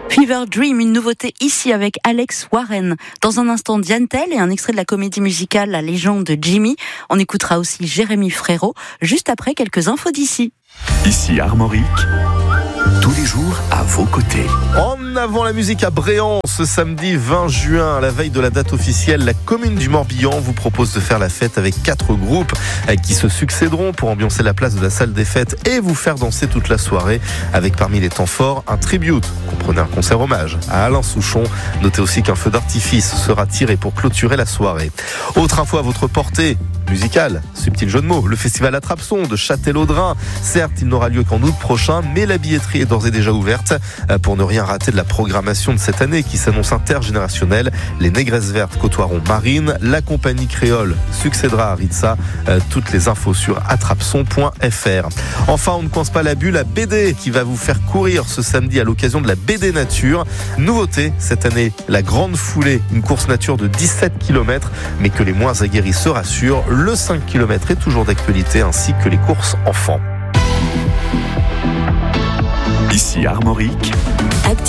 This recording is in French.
Fever Dream, une nouveauté ici avec Alex Warren. Dans un instant, Diane Tell et un extrait de la comédie musicale La légende de Jimmy. On écoutera aussi Jérémy Frérot, juste après quelques infos d'ici. Ici Armorique, tous les jours à vos côtés. En avant la musique à Bréant, ce samedi 20 juin, à la veille de la date officielle, la commune du Morbihan vous propose de faire la fête avec 4 groupes qui se succéderont pour ambiancer la place de la salle des fêtes et vous faire danser toute la soirée avec parmi les temps forts un tribute. Comprenez un concert hommage à Alain Souchon. Notez aussi qu'un feu d'artifice sera tiré pour clôturer la soirée. Autre info à votre portée musicale, subtil jeu de mots, le festival Attrape-Son de Châtel-Audrin. Certes, il n'aura lieu qu'en août prochain, mais la billetterie est d'ores et déjà ouverte pour ne rien rater de la programmation de cette année qui s'annonce intergénérationnelle. Les Négresses Vertes côtoieront Marine, la compagnie créole succédera à Ritza. Toutes les infos sur attrapeson.fr. Enfin, on ne coince pas la bulle à BD qui va vous faire courir ce samedi à l'occasion de la BD Nature. Nouveauté cette année, la Grande Foulée, une course nature de 17 km, mais que les moins aguerris se rassurent, le 5 km est toujours d'actualité ainsi que les courses enfants. Ici Armorique.